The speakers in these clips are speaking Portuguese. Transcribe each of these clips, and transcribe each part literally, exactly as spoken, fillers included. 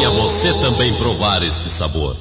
você também provar este sabor.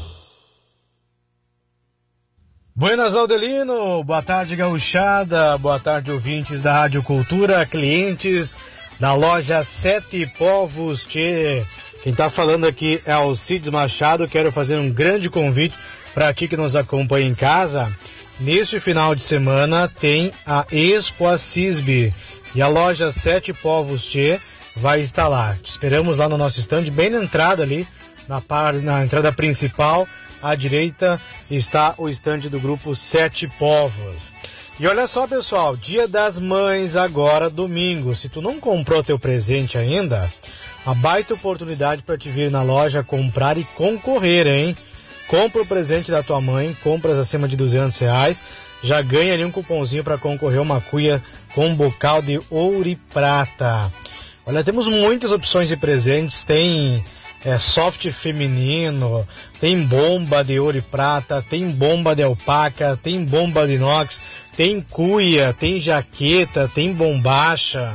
Buenas, Laudelino, boa tarde, gauchada, boa tarde, ouvintes da Rádio Cultura, clientes da loja Sete Povos Tchê. Quem está falando aqui é Alcides Machado. Quero fazer um grande convite para ti que nos acompanha em casa. Neste final de semana tem a Expo Assisb e a loja Sete Povos Tchê vai estar lá. Te esperamos lá no nosso stand, bem na entrada ali, na, par, na entrada principal. À direita está o stand do grupo Sete Povos. E olha só, pessoal, Dia das Mães agora, domingo. Se tu não comprou teu presente ainda, uma baita oportunidade para te vir na loja comprar e concorrer, hein? Compra o presente da tua mãe, compras acima de duzentos reais, já ganha ali um cupomzinho para concorrer a uma cuia com bocal de ouro e prata. Olha, temos muitas opções de presentes, tem é, soft feminino, tem bomba de ouro e prata, tem bomba de alpaca, tem bomba de inox, tem cuia, tem jaqueta, tem bombacha,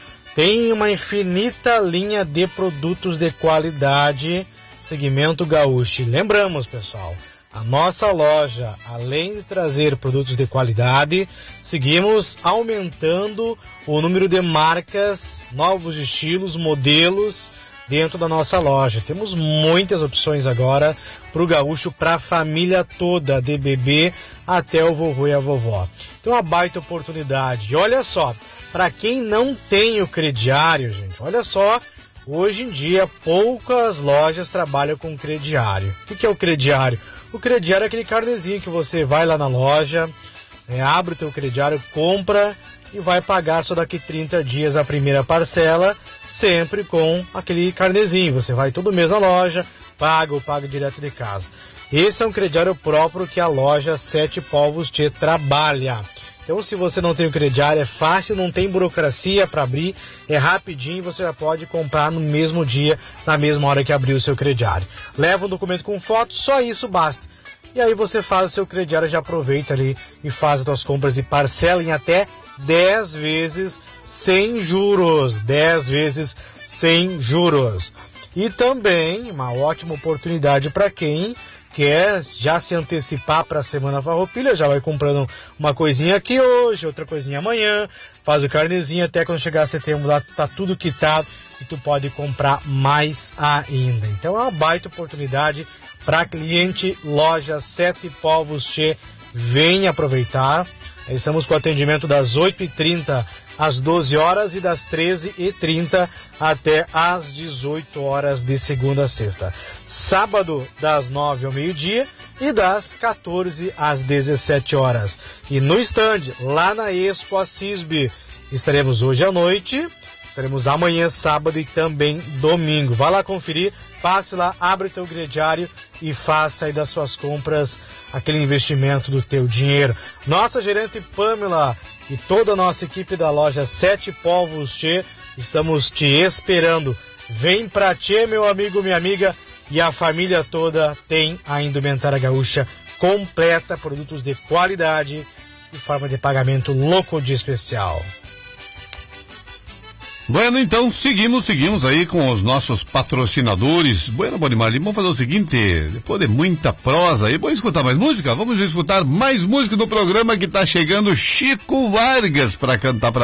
tem uma infinita linha de produtos de qualidade, segmento gaúcho. Lembramos, pessoal, a nossa loja, além de trazer produtos de qualidade, seguimos aumentando o número de marcas, novos estilos, modelos dentro da nossa loja. Temos muitas opções agora para o gaúcho, para a família toda, de bebê até o vovô e a vovó. Então, uma baita oportunidade. E olha só, para quem não tem o crediário, gente, olha só, hoje em dia poucas lojas trabalham com crediário. O que é o crediário? O crediário é aquele carnezinho que você vai lá na loja, é, abre o teu crediário, compra e vai pagar só daqui trinta dias a primeira parcela, sempre com aquele carnezinho. Você vai todo mês na loja, paga ou paga direto de casa. Esse é um crediário próprio que a loja Sete Povos Tchê trabalha. Então, se você não tem o crediário, é fácil, não tem burocracia para abrir, é rapidinho, você já pode comprar no mesmo dia, na mesma hora que abrir o seu crediário. Leva um documento com foto, só isso basta. E aí você faz o seu crediário, já aproveita ali e faz as suas compras e parcela em até dez vezes sem juros. dez vezes sem juros. E também uma ótima oportunidade para quem quer já se antecipar para a Semana Farroupilha, já vai comprando uma coisinha aqui hoje, outra coisinha amanhã, faz o carnezinho, até quando chegar setembro lá tá tudo quitado e tu pode comprar mais ainda. Então é uma baita oportunidade para cliente, loja Sete Povos Tchê, vem aproveitar. Estamos com atendimento das oito e trinta às doze horas e das treze e trinta até às dezoito horas de segunda a sexta. Sábado das nove ao meio-dia e das quatorze às dezessete horas. E no stand, lá na Expo Assisb, estaremos hoje à noite, estaremos amanhã, sábado e também domingo. Vai lá conferir, passe lá, abre o teu crediário e faça aí das suas compras aquele investimento do teu dinheiro. Nossa gerente Pamela e toda a nossa equipe da loja Sete Povos Tchê, estamos te esperando. Vem pra Tchê, meu amigo, minha amiga, e a família toda tem a indumentária gaúcha completa, produtos de qualidade e forma de pagamento louco de especial. Bueno, então seguimos, seguimos aí com os nossos patrocinadores. Bueno, Bonimar, vamos fazer o seguinte, depois de muita prosa aí, vamos escutar mais música? Vamos escutar mais música no programa que tá chegando Chico Vargas para cantar pra